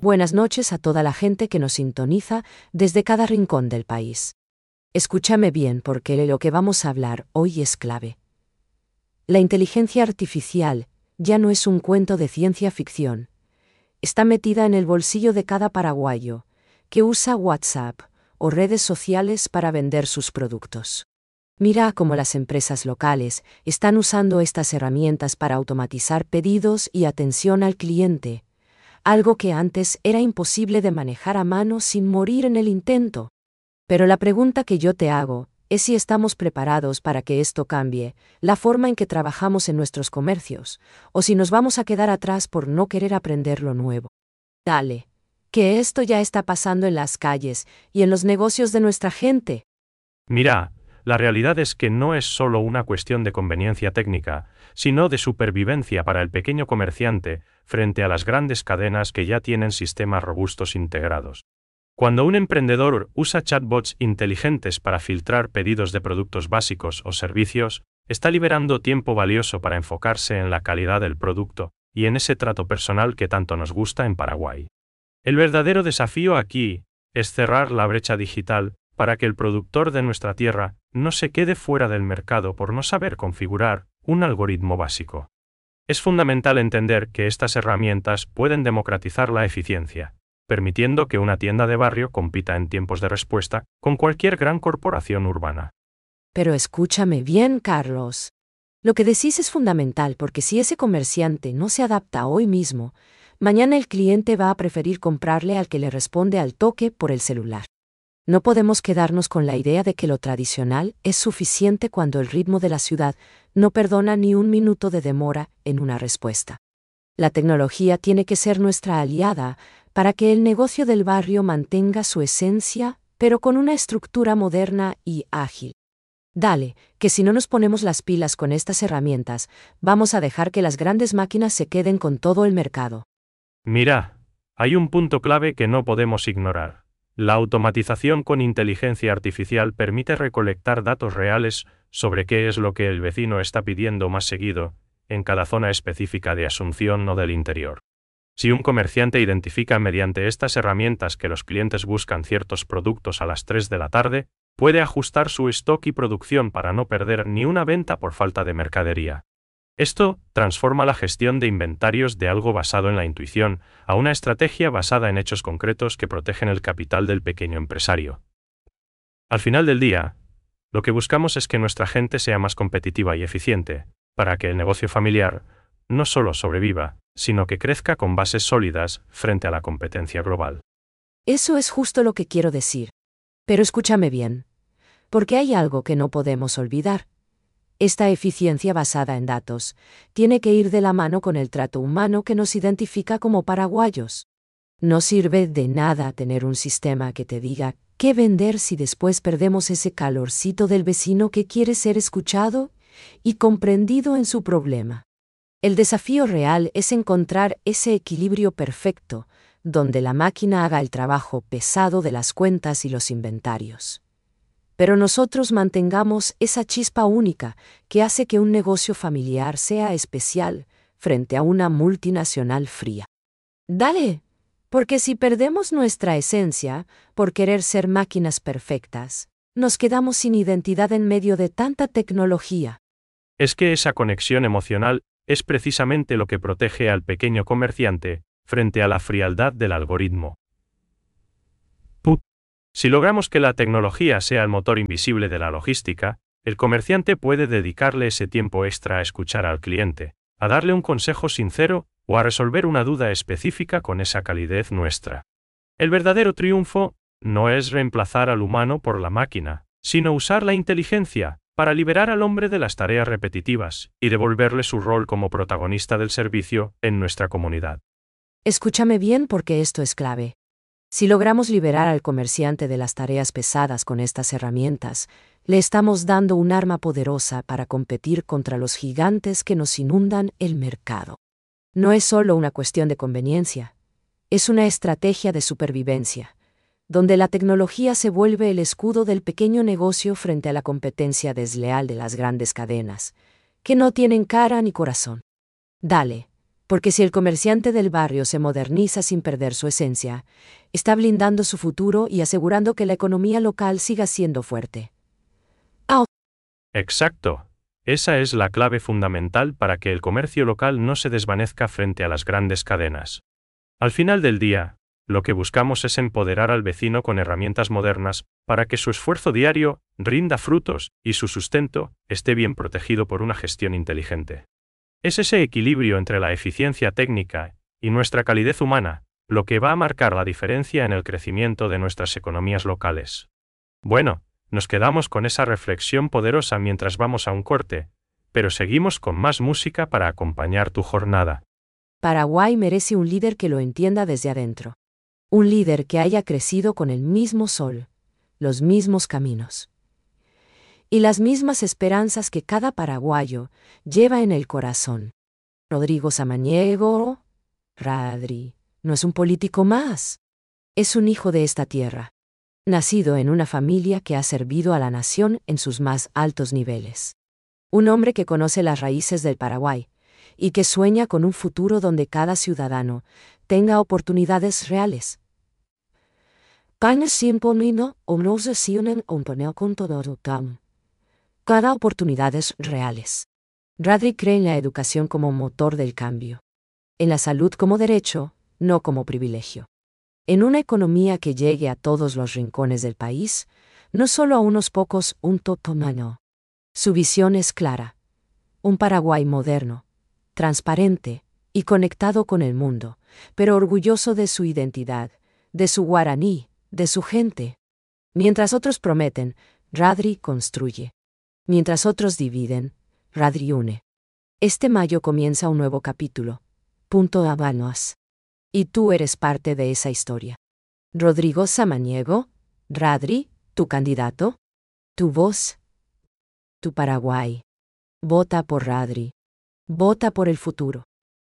Buenas noches a toda la gente que nos sintoniza desde cada rincón del país. Escúchame bien porque lo que vamos a hablar hoy es clave. La inteligencia artificial ya no es un cuento de ciencia ficción. Está metida en el bolsillo de cada paraguayo que usa WhatsApp o redes sociales para vender sus productos. Mira cómo las empresas locales están usando estas herramientas para automatizar pedidos y atención al cliente, algo que antes era imposible de manejar a mano sin morir en el intento. Pero la pregunta que yo te hago es si estamos preparados para que esto cambie la forma en que trabajamos en nuestros comercios, o si nos vamos a quedar atrás por no querer aprender lo nuevo. Dale, que esto ya está pasando en las calles y en los negocios de nuestra gente. Mira, la realidad es que no es solo una cuestión de conveniencia técnica, sino de supervivencia para el pequeño comerciante frente a las grandes cadenas que ya tienen sistemas robustos integrados. Cuando un emprendedor usa chatbots inteligentes para filtrar pedidos de productos básicos o servicios, está liberando tiempo valioso para enfocarse en la calidad del producto y en ese trato personal que tanto nos gusta en Paraguay. El verdadero desafío aquí es cerrar la brecha digital para que el productor de nuestra tierra no se quede fuera del mercado por no saber configurar un algoritmo básico. Es fundamental entender que estas herramientas pueden democratizar la eficiencia, permitiendo que una tienda de barrio compita en tiempos de respuesta con cualquier gran corporación urbana. Pero escúchame bien, Carlos. Lo que decís es fundamental porque si ese comerciante no se adapta hoy mismo, mañana el cliente va a preferir comprarle al que le responde al toque por el celular. No podemos quedarnos con la idea de que lo tradicional es suficiente cuando el ritmo de la ciudad no perdona ni un minuto de demora en una respuesta. La tecnología tiene que ser nuestra aliada para que el negocio del barrio mantenga su esencia, pero con una estructura moderna y ágil. Dale, que si no nos ponemos las pilas con estas herramientas, vamos a dejar que las grandes máquinas se queden con todo el mercado. Mira, hay un punto clave que no podemos ignorar. La automatización con inteligencia artificial permite recolectar datos reales sobre qué es lo que el vecino está pidiendo más seguido, en cada zona específica de Asunción o del interior. Si un comerciante identifica mediante estas herramientas que los clientes buscan ciertos productos a las 3 de la tarde, puede ajustar su stock y producción para no perder ni una venta por falta de mercadería. Esto transforma la gestión de inventarios de algo basado en la intuición a una estrategia basada en hechos concretos que protegen el capital del pequeño empresario. Al final del día, lo que buscamos es que nuestra gente sea más competitiva y eficiente, para que el negocio familiar no solo sobreviva, sino que crezca con bases sólidas frente a la competencia global. Eso es justo lo que quiero decir. Pero escúchame bien, porque hay algo que no podemos olvidar. Esta eficiencia basada en datos tiene que ir de la mano con el trato humano que nos identifica como paraguayos. No sirve de nada tener un sistema que te diga qué vender si después perdemos ese calorcito del vecino que quiere ser escuchado y comprendido en su problema. El desafío real es encontrar ese equilibrio perfecto, donde la máquina haga el trabajo pesado de las cuentas y los inventarios. Pero nosotros mantengamos esa chispa única que hace que un negocio familiar sea especial frente a una multinacional fría. Dale, porque si perdemos nuestra esencia por querer ser máquinas perfectas, nos quedamos sin identidad en medio de tanta tecnología. Es que esa conexión emocional es precisamente lo que protege al pequeño comerciante frente a la frialdad del algoritmo. Si logramos que la tecnología sea el motor invisible de la logística, el comerciante puede dedicarle ese tiempo extra a escuchar al cliente, a darle un consejo sincero o a resolver una duda específica con esa calidez nuestra. El verdadero triunfo no es reemplazar al humano por la máquina, sino usar la inteligencia para liberar al hombre de las tareas repetitivas y devolverle su rol como protagonista del servicio en nuestra comunidad. Escúchame bien porque esto es clave. Si logramos liberar al comerciante de las tareas pesadas con estas herramientas, le estamos dando un arma poderosa para competir contra los gigantes que nos inundan el mercado. No es solo una cuestión de conveniencia, es una estrategia de supervivencia, donde la tecnología se vuelve el escudo del pequeño negocio frente a la competencia desleal de las grandes cadenas, que no tienen cara ni corazón. Dale, Porque si el comerciante del barrio se moderniza sin perder su esencia, está blindando su futuro y asegurando que la economía local siga siendo fuerte. Exacto. Esa es la clave fundamental para que el comercio local no se desvanezca frente a las grandes cadenas. Al final del día, lo que buscamos es empoderar al vecino con herramientas modernas para que su esfuerzo diario rinda frutos y su sustento esté bien protegido por una gestión inteligente. Es ese equilibrio entre la eficiencia técnica y nuestra calidez humana lo que va a marcar la diferencia en el crecimiento de nuestras economías locales. Bueno, nos quedamos con esa reflexión poderosa mientras vamos a un corte, pero seguimos con más música para acompañar tu jornada. Paraguay merece un líder que lo entienda desde adentro. Un líder que haya crecido con el mismo sol, los mismos caminos y las mismas esperanzas que cada paraguayo lleva en el corazón. Rodrigo Samaniego, Radri, no es un político más. Es un hijo de esta tierra, nacido en una familia que ha servido a la nación en sus más altos niveles. Un hombre que conoce las raíces del Paraguay y que sueña con un futuro donde cada ciudadano tenga oportunidades reales. Cada oportunidades reales. Radri cree en la educación como motor del cambio. En la salud como derecho, no como privilegio. En una economía que llegue a todos los rincones del país, no solo a unos pocos, un totomano. Su visión es clara. Un Paraguay moderno, transparente y conectado con el mundo, pero orgulloso de su identidad, de su guaraní, de su gente. Mientras otros prometen, Radri construye. Mientras otros dividen, Radri une. Este mayo comienza un nuevo capítulo. Punto Habanos. Y tú eres parte de esa historia. Rodrigo Samaniego, Radri, tu candidato, tu voz, tu Paraguay. Vota por Radri. Vota por el futuro.